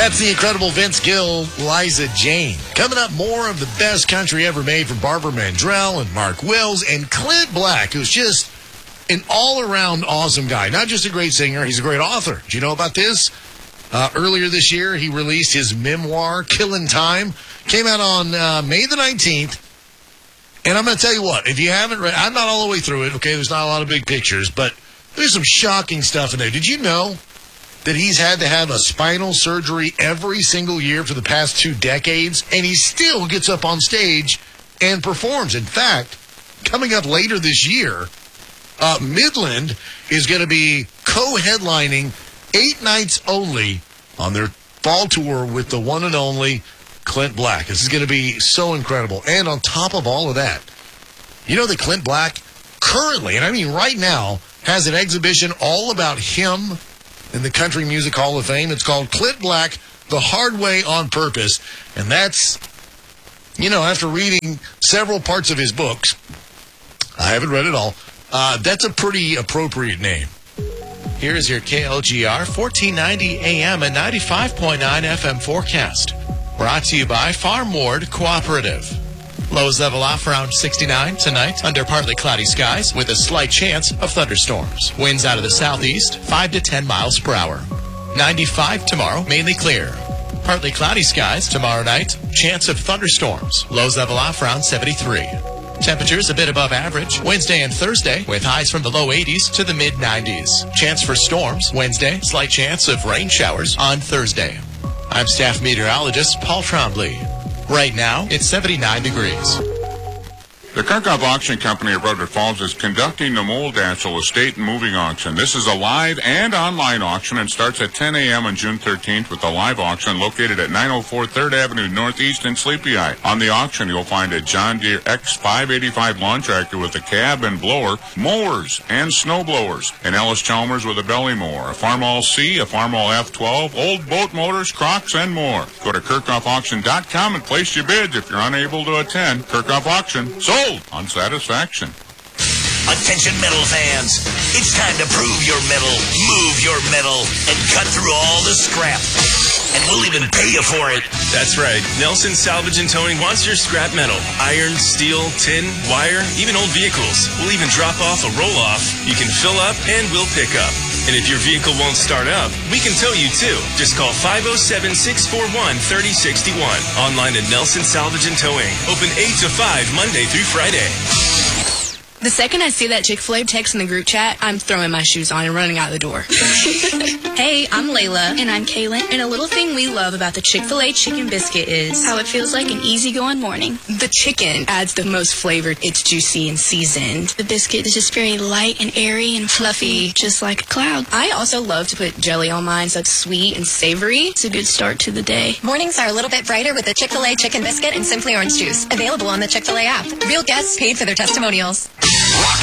That's the incredible Vince Gill, Liza Jane. Coming up, more of the best country ever made from Barbara Mandrell and Mark Wills and Clint Black, who's just an all-around awesome guy. Not just a great singer, he's a great author. Do you know about this? Earlier this year, he released his memoir, Killin' Time. Came out on May the 19th. And I'm going to tell you what, if you haven't read, I'm not all the way through it, okay? There's not a lot of big pictures, but there's some shocking stuff in there. Did you know that he's had to have a spinal surgery every single year for the past 2 decades, and he still gets up on stage and performs? In fact, coming up later this year, Midland is going to be co-headlining 8 nights only on their fall tour with the one and only Clint Black. This is going to be so incredible. And on top of all of that, you know that Clint Black currently, and I mean right now, has an exhibition all about him in the Country Music Hall of Fame. It's called Clint Black, The Hard Way on Purpose. And that's, you know, after reading several parts of his books, I haven't read it all, that's a pretty appropriate name. Here's your KLGR 1490 AM and 95.9 FM forecast. Brought to you by Farm Ward Cooperative. Lows level off around 69 tonight under partly cloudy skies with a slight chance of thunderstorms. Winds out of the southeast 5 to 10 miles per hour. 95 tomorrow, mainly clear. Partly cloudy skies tomorrow night. Chance of thunderstorms. Lows level off around 73. Temperatures a bit above average Wednesday and Thursday with highs from the low 80s to the mid 90s. Chance for storms Wednesday. Slight chance of rain showers on Thursday. I'm staff meteorologist Paul Trombley. Right now, it's 79 degrees. The Kirkhoff Auction Company of Redwood Falls is conducting the Moldassel Estate and Moving Auction. This is a live and online auction and starts at 10 a.m. on June 13th with a live auction located at 904 3rd Avenue Northeast in Sleepy Eye. On the auction, you'll find a John Deere X585 lawn tractor with a cab and blower, mowers and snow blowers, an Ellis Chalmers with a belly mower, a Farmall C, a Farmall F12, old boat motors, Crocs, and more. Go to KirkhoffAuction.com and place your bids if you're unable to attend. Kirkhoff Auction. Sold on satisfaction. Attention metal fans, it's time to prove your metal, move your metal, and cut through all the scrap. And we'll even pay you for it. That's right. Nelson Salvage and Towing wants your scrap metal. Iron, steel, tin, wire, even old vehicles. We'll even drop off a roll-off. You can fill up and we'll pick up. And if your vehicle won't start up, we can tow you too. Just call 507-641-3061. Online at Nelson Salvage and Towing. Open 8 to 5 Monday through Friday. The second I see that Chick-fil-A text in the group chat, I'm throwing my shoes on and running out the door. Hey, I'm Layla. And I'm Kaylin. And a little thing we love about the Chick-fil-A chicken biscuit is how it feels like an easygoing morning. The chicken adds the most flavor. It's juicy and seasoned. The biscuit is just very light and airy and fluffy, just like a cloud. I also love to put jelly on mine, so it's sweet and savory. It's a good start to the day. Mornings are a little bit brighter with the Chick-fil-A chicken biscuit and Simply Orange Juice. Available on the Chick-fil-A app. Real guests paid for their testimonials.